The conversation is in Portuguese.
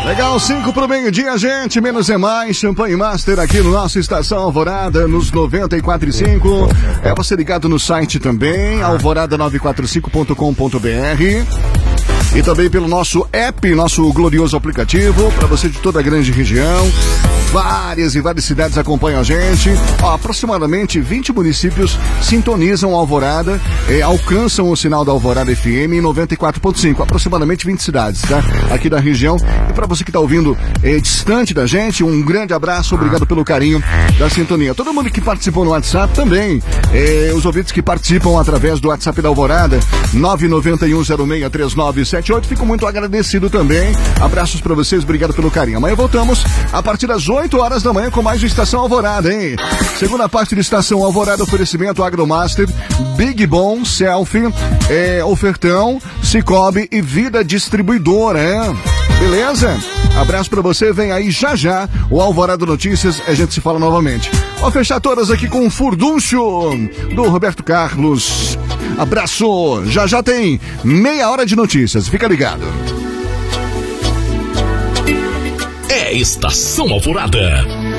Legal, 5 pro meio-dia, gente. Menos é mais. Champanhe Master aqui no nosso Estação Alvorada, nos 94.5. É você ligado no site também, alvorada945.com.br. E também pelo nosso app, nosso glorioso aplicativo, para você de toda a grande região. Várias e várias cidades acompanham a gente. Aproximadamente 20 municípios sintonizam a Alvorada, alcançam o sinal da Alvorada FM em 94.5. Aproximadamente 20 cidades, tá? Aqui da região. E para você que está ouvindo distante da gente, um grande abraço, obrigado pelo carinho da sintonia. Todo mundo que participou no WhatsApp também, os ouvintes que participam através do WhatsApp da Alvorada, 991063978. Fico muito agradecido também. Abraços para vocês, obrigado pelo carinho. Amanhã voltamos a partir das 8 horas da manhã com mais uma Estação Alvorada, hein? Segunda parte de Estação Alvorada, oferecimento Agromaster, Big Bom, Selfie, Ofertão, Cicobi e Vida Distribuidora, Beleza? Abraço pra você, vem aí já o Alvorada Notícias, a gente se fala novamente. Vou fechar todas aqui com o Furdúncio do Roberto Carlos. Abraço, já tem meia hora de notícias, fica ligado. É Estação Alvorada.